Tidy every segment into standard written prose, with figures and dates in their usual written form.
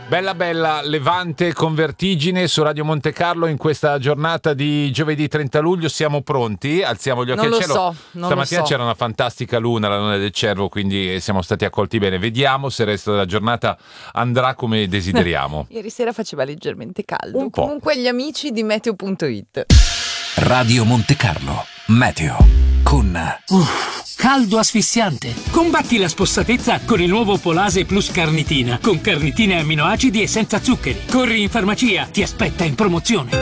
Bella Levante con Vertigine su Radio Monte Carlo in questa giornata di giovedì 30 luglio. Siamo pronti? Alziamo gli occhi al cielo. Stamattina c'era una fantastica luna, la luna del cervo, quindi siamo stati accolti bene. Vediamo se il resto della giornata andrà come desideriamo. Ieri sera faceva leggermente caldo. Un po'. Comunque gli amici di Meteo.it. Radio Monte Carlo Meteo con caldo asfissiante. Combatti la spossatezza con il nuovo Polase Plus Carnitina, con carnitine e amminoacidi e senza zuccheri. Corri in farmacia, ti aspetta in promozione.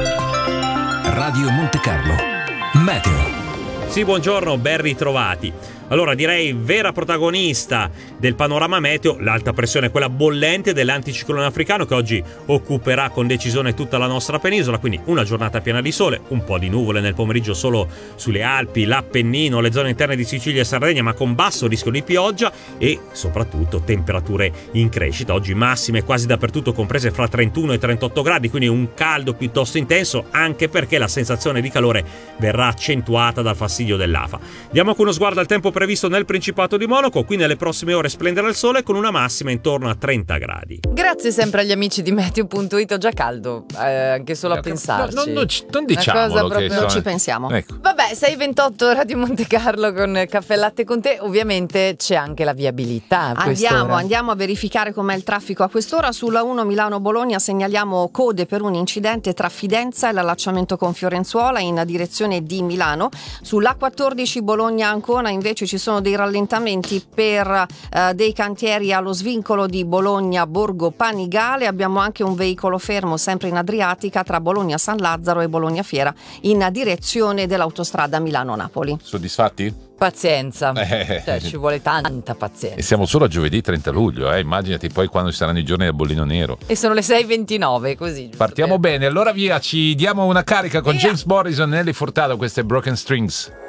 Radio Monte Carlo Meteo. Sì, buongiorno, ben ritrovati. Allora, direi vera protagonista del panorama meteo, l'alta pressione, quella bollente dell'anticiclone africano che oggi occuperà con decisione tutta la nostra penisola, quindi una giornata piena di sole, un po' di nuvole nel pomeriggio solo sulle Alpi, l'Appennino, le zone interne di Sicilia e Sardegna, ma con basso rischio di pioggia e soprattutto temperature in crescita. Oggi massime quasi dappertutto comprese fra 31 e 38 gradi, quindi un caldo piuttosto intenso, anche perché la sensazione di calore verrà accentuata dal fastidio dell'afa. Diamo anche uno sguardo al tempo previsto nel Principato di Monaco. Qui nelle prossime ore splenderà il sole con una massima intorno a 30 gradi. Grazie sempre agli amici di Meteo.it. Ho già caldo, anche solo a pensarci. Non diciamolo che non ci pensiamo. Ecco. Vabbè, 6:28 Radio Monte Carlo con Caffè Latte con te. Ovviamente c'è anche la viabilità a quest'ora. Andiamo a verificare com'è il traffico a quest'ora. Sulla 1 Milano-Bologna segnaliamo code per un incidente tra Fidenza e l'allacciamento con Fiorenzuola in direzione di Milano. Sulla 14 Bologna-Ancona invece ci sono dei rallentamenti per dei cantieri allo svincolo di Bologna-Borgo Panigale. Abbiamo anche un veicolo fermo sempre in Adriatica tra Bologna-San Lazzaro e Bologna-Fiera in direzione dell'autostrada Milano-Napoli. Soddisfatti? Pazienza, cioè, ci vuole tanta pazienza. E siamo solo a giovedì 30 luglio, immaginati poi quando ci saranno i giorni del bollino nero. E sono le 6:29, così. Partiamo bene, allora via, ci diamo una carica con James Morrison e Nelly Furtado, queste Broken Strings.